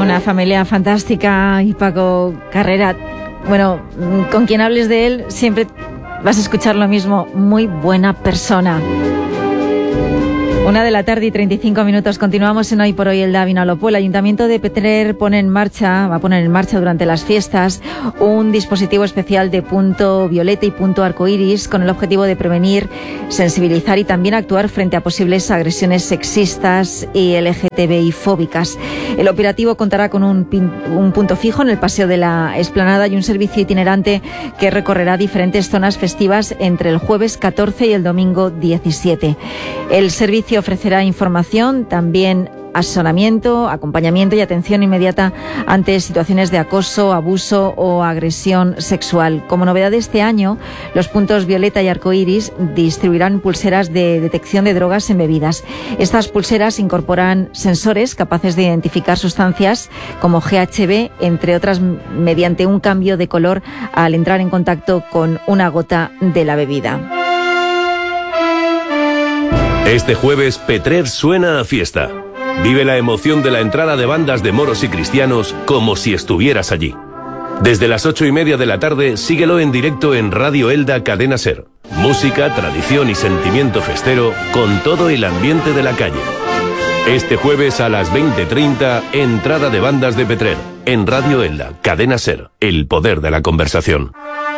Una familia fantástica y Paco Carrera, bueno, con quien hables de él siempre vas a escuchar lo mismo, muy buena persona. 1:35 p.m. Continuamos en Hoy por Hoy, Elda Vinalopó. El Ayuntamiento de Petrer va a poner en marcha durante las fiestas un dispositivo especial de punto violeta y punto arcoíris con el objetivo de prevenir, sensibilizar y también actuar frente a posibles agresiones sexistas y LGTBI fóbicas. El operativo contará con un punto fijo en el paseo de la Explanada y un servicio itinerante que recorrerá diferentes zonas festivas entre el jueves 14 y el domingo 17. El servicio ofrecerá información, también asesoramiento, acompañamiento y atención inmediata ante situaciones de acoso, abuso o agresión sexual. Como novedad de este año, los puntos violeta y arcoíris distribuirán pulseras de detección de drogas en bebidas. Estas pulseras incorporan sensores capaces de identificar sustancias como GHB, entre otras, mediante un cambio de color al entrar en contacto con una gota de la bebida. Este jueves, Petrer suena a fiesta. Vive la emoción de la entrada de bandas de moros y cristianos como si estuvieras allí. Desde las 8:30 de la tarde, síguelo en directo en Radio Elda Cadena Ser. Música, tradición y sentimiento festero con todo el ambiente de la calle. Este jueves a las 20:30, entrada de bandas de Petrer en Radio Elda Cadena Ser. El poder de la conversación.